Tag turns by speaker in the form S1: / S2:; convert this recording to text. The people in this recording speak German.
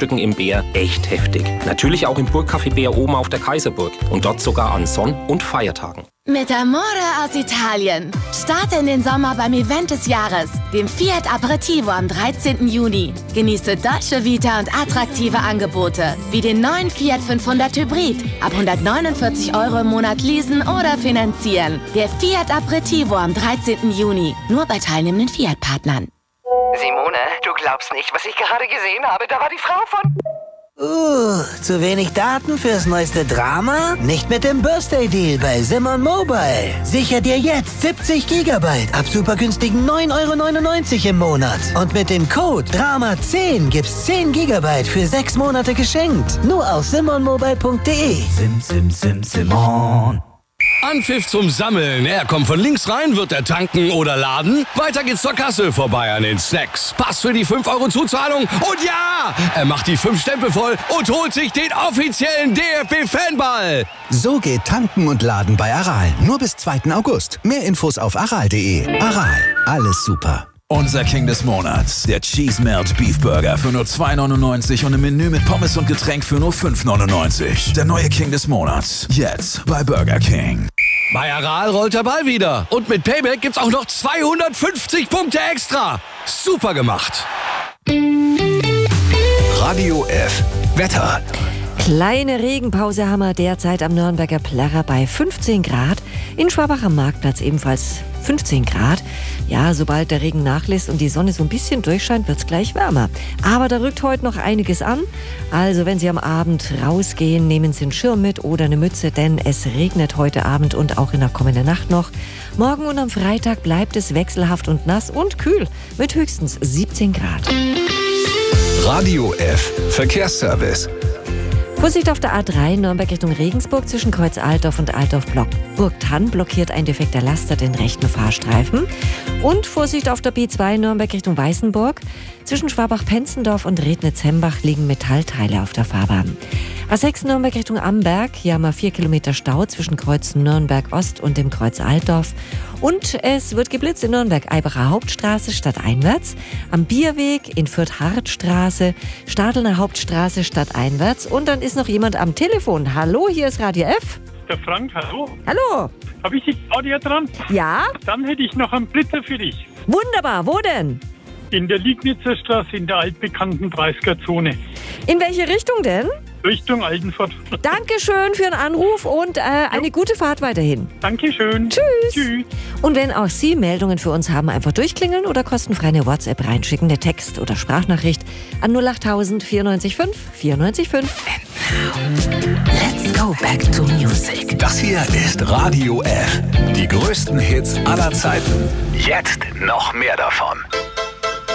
S1: Frühstücken im Bär echt heftig. Natürlich auch im Burgcafé Bär oben auf der Kaiserburg. Und dort sogar an Sonn- und Feiertagen.
S2: Mit Amore aus Italien. Starte in den Sommer beim Event des Jahres, dem Fiat Aperitivo am 13. Juni. Genieße Dolce Vita und attraktive Angebote, wie den neuen Fiat 500 Hybrid. Ab 149 € im Monat leasen oder finanzieren. Der Fiat Aperitivo am 13. Juni. Nur bei teilnehmenden Fiat-Partnern.
S3: Simone, du glaubst nicht, was ich gerade gesehen habe. Da war die Frau von...
S4: Zu wenig Daten fürs neueste Drama? Nicht mit dem Birthday Deal bei Simon Mobile. Sicher dir jetzt 70 GB ab super günstigen 9,99 € im Monat. Und mit dem Code DRAMA10 gibt's 10 GB für 6 Monate geschenkt. Nur auf simonmobile.de.
S5: Simon. Anpfiff zum Sammeln. Er kommt von links rein, wird er tanken oder laden. Weiter geht's zur Kasse, vorbei an den Snacks. Pass für die 5 € Zuzahlung. Und ja, er macht die 5 Stempel voll und holt sich den offiziellen DFB-Fanball.
S6: So geht Tanken und Laden bei Aral. Nur bis 2. August. Mehr Infos auf aral.de. Aral, alles super.
S7: Unser King des Monats, der Cheese Melt Beef Burger für nur 2,99 € und ein Menü mit Pommes und Getränk für nur 5,99 €. Der neue King des Monats, jetzt bei Burger King.
S5: Bei Aral rollt der Ball wieder. Und mit Payback gibt's auch noch 250 Punkte extra. Super gemacht.
S6: Radio F. Wetter.
S8: Kleine Regenpause haben wir derzeit am Nürnberger Plärrer bei 15 Grad. In Schwabach am Marktplatz ebenfalls 15 Grad. Ja, sobald der Regen nachlässt und die Sonne so ein bisschen durchscheint, wird's gleich wärmer. Aber da rückt heute noch einiges an. Also wenn Sie am Abend rausgehen, nehmen Sie einen Schirm mit oder eine Mütze, denn es regnet heute Abend und auch in der kommenden Nacht noch. Morgen und am Freitag bleibt es wechselhaft und nass und kühl mit höchstens 17 Grad.
S6: Radio F. Verkehrsservice.
S8: Vorsicht auf der A3 Nürnberg Richtung Regensburg zwischen Kreuz Altdorf und Altdorf-Burgthann blockiert ein defekter Laster den rechten Fahrstreifen. Und Vorsicht auf der B2 Nürnberg Richtung Weißenburg. Zwischen Schwabach-Penzendorf und Rednitz-Hembach liegen Metallteile auf der Fahrbahn. A6 Nürnberg Richtung Amberg. Hier haben wir 4 Kilometer Stau zwischen Kreuz Nürnberg-Ost und dem Kreuz Altdorf. Und es wird geblitzt in Nürnberg Eibacher Hauptstraße stadteinwärts, am Bierweg in Fürth-Hartstraße, Stadelner Hauptstraße stadteinwärts. Und dann ist noch jemand am Telefon. Hallo, hier ist Radio F.
S9: Der Frank, hallo.
S8: Hallo.
S9: Habe ich die Claudia dran?
S8: Ja.
S9: Dann hätte ich noch einen Blitzer für dich.
S8: Wunderbar, wo denn?
S9: In der Liegnitzer Straße, in der altbekannten 30er-Zone.
S8: In welche Richtung denn?
S9: Richtung Altenfort.
S8: Dankeschön für den Anruf und eine gute Fahrt weiterhin.
S9: Dankeschön.
S8: Tschüss.
S9: Tschüss.
S8: Und wenn auch Sie Meldungen für uns haben, einfach durchklingeln oder kostenfrei eine WhatsApp reinschicken, eine Text- oder Sprachnachricht an 08000 94 5 94 5.
S2: Let's go back to music.
S6: Das hier ist Radio F. Die größten Hits aller Zeiten. Jetzt noch mehr davon.